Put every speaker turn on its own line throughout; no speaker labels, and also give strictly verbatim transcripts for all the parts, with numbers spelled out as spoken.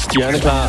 Stjerneklar.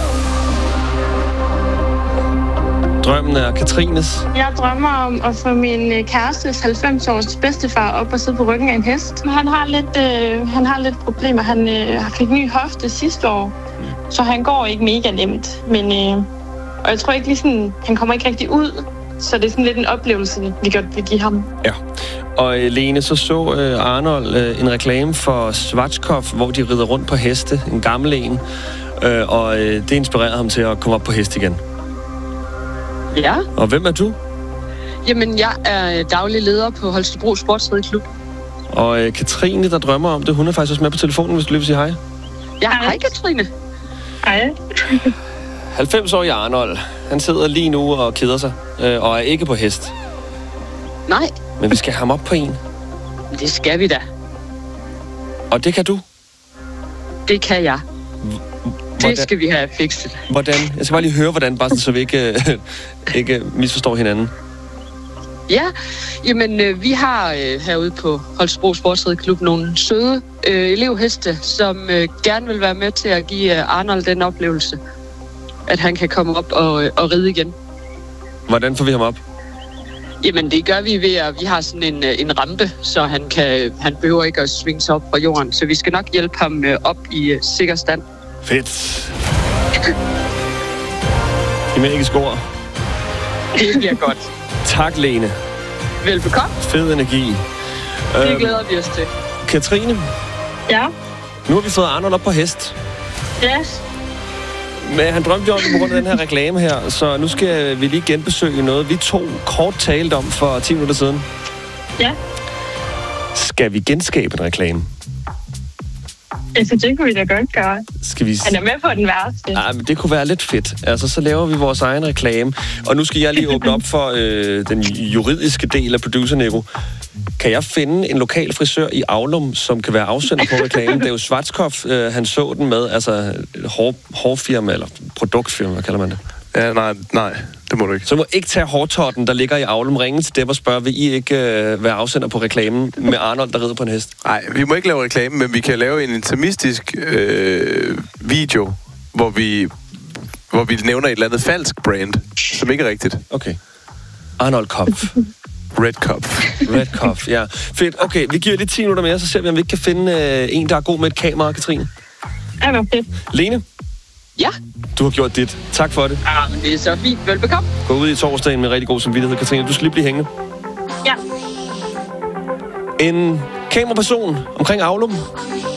Drømmen er Katrines.
Jeg drømmer om at få min kærestes halvfems-års bedstefar op og sidde på ryggen af en hest. Han har lidt, øh, han har lidt problemer. Han øh, har fik ny hofte sidste år, så han går ikke mega nemt. Men, øh, og jeg tror ikke lige sådan, han kommer ikke rigtig ud, så det er sådan lidt en oplevelse, vi godt vil give ham.
Ja. Og Lene, så så øh, Arnold øh, en reklame for Schwarzkopf, hvor de rider rundt på heste, en gammel en, øh, og øh, det inspirerede ham til at komme op på hest igen.
Ja.
Og hvem er du?
Jamen, jeg er daglig leder på Holstebro Sportsrideklub.
Og øh, Katrine, der drømmer om det, hun er faktisk også med på telefonen, hvis du lige vil sige hej.
Ja, hej Katrine.
Hej.
halvfems-årig Arnold, han sidder lige nu og keder sig, øh, og er ikke på hest.
Nej.
Men vi skal have ham op på en.
Det skal vi da.
Og det kan du?
Det kan jeg.
Hvordan?
Det skal vi have fikset.
Hvordan? Jeg skal bare lige høre, hvordan, bare så vi ikke, ikke misforstår hinanden.
Ja, jamen øh, vi har øh, herude på Holstebro Sportsrideklub nogle søde øh, elevheste, som øh, gerne vil være med til at give øh, Arnold den oplevelse, at han kan komme op og, øh, og ride igen.
Hvordan får vi ham op?
Jamen det gør vi ved, at vi har sådan en, en rampe, så han, kan, han behøver ikke at svinge sig op fra jorden. Så vi skal nok hjælpe ham øh, op i øh, sikker stand.
Fedt. I magiske ord.
Det bliver godt.
Tak, Lene.
Velbekomme.
Fed energi.
Det glæder vi os til.
Katrine?
Ja?
Nu har vi fået Arnold op på hest.
Yes.
Men han drømte jo om det på grund af den her reklame her, så nu skal vi lige genbesøge noget, vi to kort talte om for ti minutter siden.
Ja.
Skal vi genskabe en reklame?
Altså, det kunne vi da godt gøre.
Skal vi...
Han er med på den værste.
Ja, men det kunne være lidt fedt. Altså, så laver vi vores egen reklame. Og nu skal jeg lige åbne op for øh, den juridiske del af Producer Nico. Kan jeg finde en lokal frisør i Aulum, som kan være afsender på reklamen? Det er jo Schwarzkopf, øh, han så den med, altså hår, hårfirma, eller produktfirma, hvad kalder man det?
Ja, nej, nej, det må du ikke.
Så må ikke tage hårtotten, der ligger i Aulum, ringe til dem og spørge, vil I ikke øh, være afsender på reklamen med Arnold, der rider på en hest?
Nej, vi må ikke lave reklame, men vi kan lave en intimistisk øh, video, hvor vi, hvor vi nævner et eller andet falsk brand, som ikke er rigtigt.
Okay. Arnold Kopf.
Red Kopf.
Red Kopf, ja. Fedt. Okay, vi giver lige ti minutter mere, så ser vi, om vi ikke kan finde øh, en, der er god med et kamera, Katrine.
Ja, hvor fedt.
Lene?
Ja.
Du har gjort dit. Tak for det.
Ja, men det er så fint. Velbekomme.
Gå ud i torsdagen med rigtig god samvittighed, Katrine. Du skal lige blive hængende.
Ja.
En kameraperson omkring Aulum